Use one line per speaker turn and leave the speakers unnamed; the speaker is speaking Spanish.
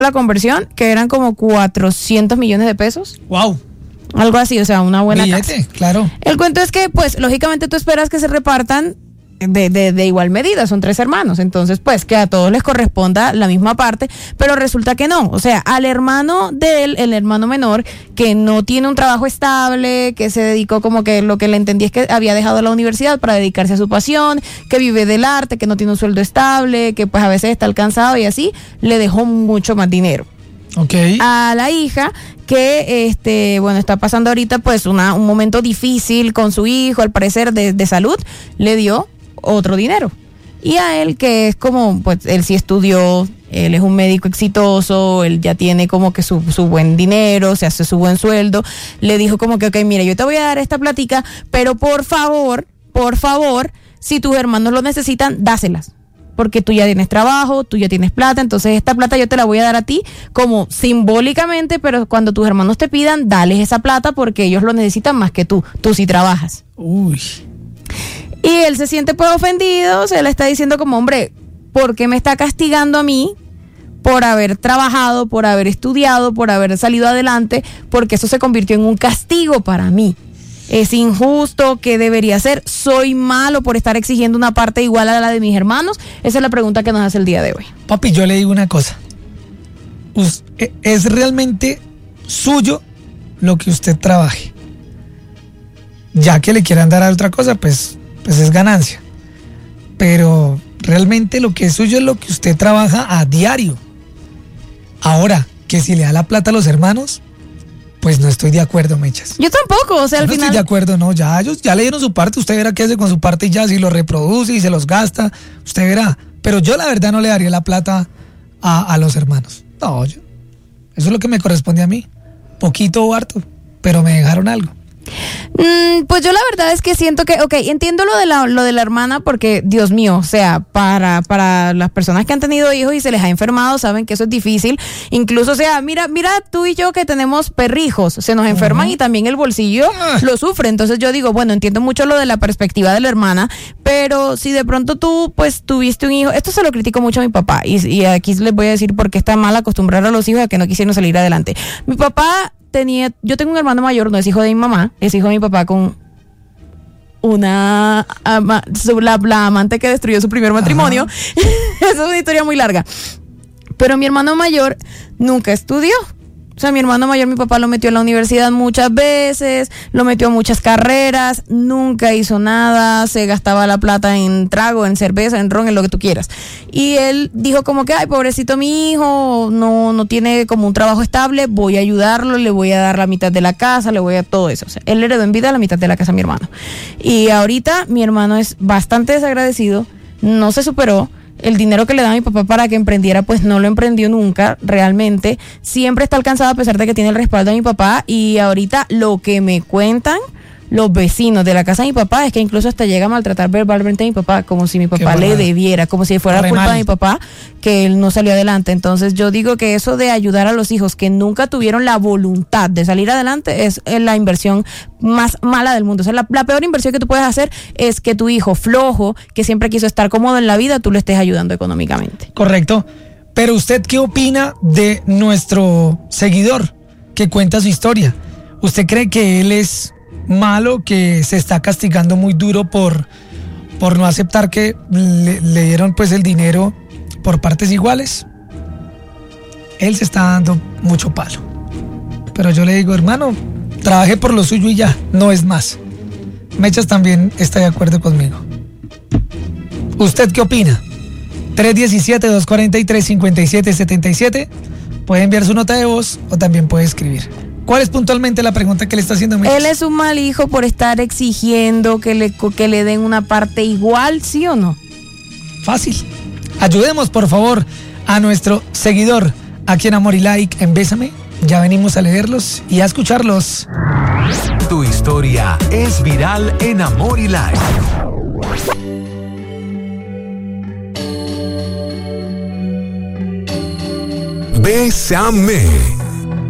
la conversión, que eran como 400 millones de pesos.
Wow.
Algo así, o sea, una buena
billete,
casa.
claro.
El cuento es que, pues, lógicamente tú esperas que se repartan de igual medida, son 3 hermanos, entonces pues que a todos les corresponda la misma parte, pero resulta que no, o sea, al hermano de él, el hermano menor, que no tiene un trabajo estable, que se dedicó como que lo que le entendí es que había dejado la universidad para dedicarse a su pasión, que vive del arte, que no tiene un sueldo estable, que pues a veces está cansado y así, le dejó mucho más dinero.
Okay.
A la hija que bueno, está pasando ahorita pues un momento difícil con su hijo, al parecer de salud, le dio otro dinero. Y a él, que es como, pues él sí estudió, él es un médico exitoso, él ya tiene como que su buen dinero, se hace su buen sueldo, le dijo como que, ok, mira, yo te voy a dar esta platica, pero por favor, si tus hermanos lo necesitan, dáselas. Porque tú ya tienes trabajo, tú ya tienes plata, entonces esta plata yo te la voy a dar a ti como simbólicamente, pero cuando tus hermanos te pidan, dales esa plata porque ellos lo necesitan más que tú sí trabajas.
Uy.
Y él se siente pues ofendido, se le está diciendo como, hombre, ¿por qué me está castigando a mí por haber trabajado, por haber estudiado, por haber salido adelante? Porque eso se convirtió en un castigo para mí. Es injusto, ¿qué debería ser? ¿Soy malo por estar exigiendo una parte igual a la de mis hermanos? Esa es la pregunta que nos hace el día de hoy.
Papi, yo le digo una cosa. Es realmente suyo lo que usted trabaje. Ya que le quieran dar a otra cosa, pues es ganancia. Pero realmente lo que es suyo es lo que usted trabaja a diario. Ahora, que si le da la plata a los hermanos, pues no estoy de acuerdo, Mechas.
Yo tampoco, o sea,
yo
al
no
final...
estoy de acuerdo, no, ya ellos ya le dieron su parte, usted verá qué hace con su parte y ya, si lo reproduce y se los gasta, usted verá. Pero yo la verdad no le daría la plata a los hermanos. No, eso es lo que me corresponde a mí. Poquito o harto, pero me dejaron algo.
Pues yo la verdad es que siento que, ok, entiendo lo de la hermana porque, Dios mío, o sea, para las personas que han tenido hijos y se les ha enfermado, saben que eso es difícil. Incluso, o sea, mira tú y yo que tenemos perrijos, se nos enferman y también el bolsillo lo sufre. Entonces yo digo, bueno, entiendo mucho lo de la perspectiva de la hermana, pero si de pronto tú, pues, tuviste un hijo, esto se lo critico mucho a mi papá y aquí les voy a decir por qué está mal acostumbrar a los hijos a que no quisieron salir adelante. Mi papá yo tengo un hermano mayor, no es hijo de mi mamá, es hijo de mi papá con la amante que destruyó su primer matrimonio. Esa es una historia muy larga. Pero mi hermano mayor nunca estudió. O sea, mi hermano mayor, mi papá lo metió en la universidad muchas veces, lo metió a muchas carreras, nunca hizo nada, se gastaba la plata en trago, en cerveza, en ron, en lo que tú quieras. Y él dijo como que, ay, pobrecito mi hijo, no tiene como un trabajo estable, voy a ayudarlo, le voy a dar la mitad de la casa, le voy a todo eso. O sea, él heredó en vida la mitad de la casa a mi hermano. Y ahorita mi hermano es bastante desagradecido, no se superó. El dinero que le da a mi papá para que emprendiera, pues no lo emprendió nunca, realmente. Siempre está alcanzado a pesar de que tiene el respaldo de mi papá. Y ahorita lo que me cuentan los vecinos de la casa de mi papá es que incluso hasta llega a maltratar verbalmente a mi papá, como si mi papá le debiera, como si fuera culpa de mi papá que él no salió adelante. Entonces yo digo que eso de ayudar a los hijos que nunca tuvieron la voluntad de salir adelante es la inversión más mala del mundo. O sea, la peor inversión que tú puedes hacer es que tu hijo flojo, que siempre quiso estar cómodo en la vida, tú le estés ayudando económicamente.
Correcto. Pero ¿usted qué opina de nuestro seguidor que cuenta su historia? ¿Usted cree que él es malo, que se está castigando muy duro por no aceptar que le dieron pues el dinero por partes iguales? Él se está dando mucho palo. Pero yo le digo, hermano, trabaje por lo suyo y ya, no es más. Mechas también está de acuerdo conmigo. ¿Usted qué opina? 317-243-5777. Puede enviar su nota de voz o también puede escribir. ¿Cuál es puntualmente la pregunta que le está haciendo Mechas?
¿Él es un mal hijo por estar exigiendo que le den una parte igual, sí o no?
Fácil. Ayudemos, por favor, a nuestro seguidor aquí en Amor y Like en Bésame. Ya venimos a leerlos y a escucharlos.
Tu historia es viral en Amor y Like. Bésame.